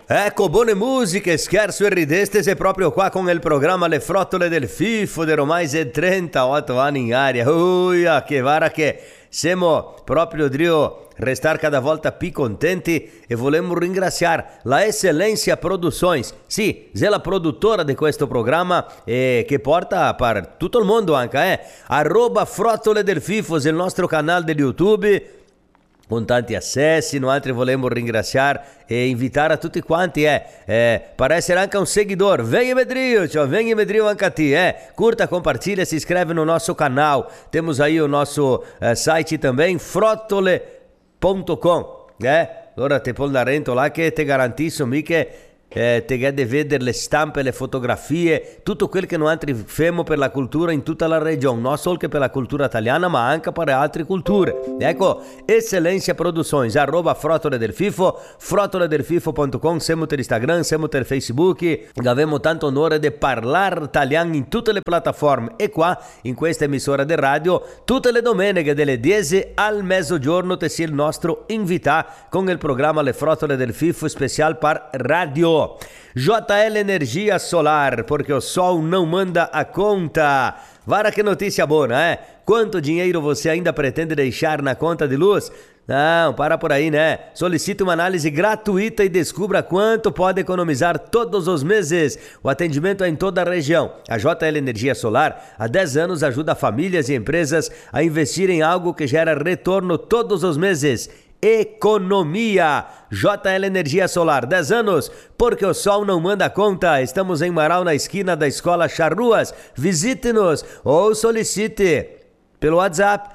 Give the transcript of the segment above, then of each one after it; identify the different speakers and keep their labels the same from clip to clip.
Speaker 1: Ecco, buone musiche, scherzo e rideste, sei proprio qua con il programma Le Frottole del FIFO de ormai 38 anni in aria. Uia, che vara che siamo proprio Drio restar cada volta più contenti e volemos ringraziare la Excelência Produções, sì, è la produttora di questo programma che porta per tutto il mondo anche, arroba Frottole del FIFO, il nostro canale di YouTube, con tanti accessi. Noi altri volevamo ringraziare e invitare a tutti quanti per essere anche un seguidor. Venha medrio anche a te, curta, compartilha, se inscreve no nosso canal. Temos aí o nosso site também, frottole.com, allora te pollarento là che te garantisco che te de vedere le stampe, le fotografie, tutto quel che noi altri femo per la cultura in tutta la regione, non solo che per la cultura italiana ma anche per altre culture. Ecco, Excelência Produções, arroba Frottole del FIFO, frottoledelfifo.com, siamo per Instagram, siamo per Facebook, abbiamo tanto onore di parlare italiano in tutte le piattaforme e qua in questa emissora di radio tutte le domeniche dalle 10 al mezzogiorno te sia il nostro invitato con il programma Le Frottole del FIFO special per radio. JL Energia Solar, porque o sol não manda a conta. Vara que notícia boa, Quanto dinheiro você ainda pretende deixar na conta de luz? Não, para por aí, Solicite uma análise gratuita e descubra quanto pode economizar todos os meses. O atendimento é em toda a região. A JL Energia Solar, há 10 anos, ajuda famílias e empresas a investir em algo que gera retorno todos os meses. Economia. JL Energia Solar, 10 anos, porque o sol não manda conta. Estamos em Marau, na esquina da Escola Charruas. Visite-nos ou solicite pelo WhatsApp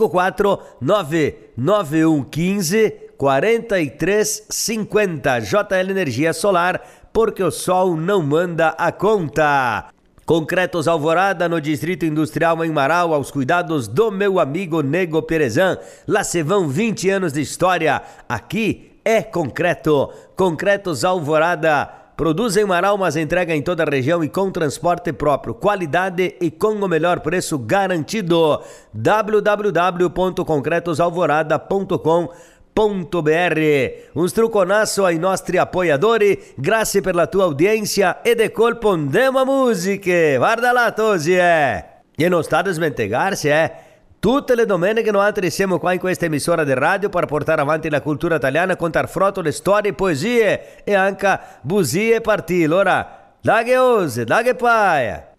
Speaker 1: 54991154350. JL Energia Solar, porque o sol não manda a conta. Concretos Alvorada, no Distrito Industrial em Marau, aos cuidados do meu amigo Nego Perezan. Lá se vão 20 anos de história. Aqui é concreto. Concretos Alvorada. Produz em Marau, mas entrega em toda a região e com transporte próprio. Qualidade e com o melhor preço garantido. www.concretosalvorada.com.br. Un struconasso ai nostri apoiatori, grazie per la tua audiência e de colpo andiamo a musiche. Guarda là, Tosi, E non sta a smentegarsi, Tutte le domeniche noi altri siamo qua in questa emissora di radio per portare avanti la cultura italiana, contar frottole, storie, poesie e anche busie e partì. Allora, da che ose, da che paia.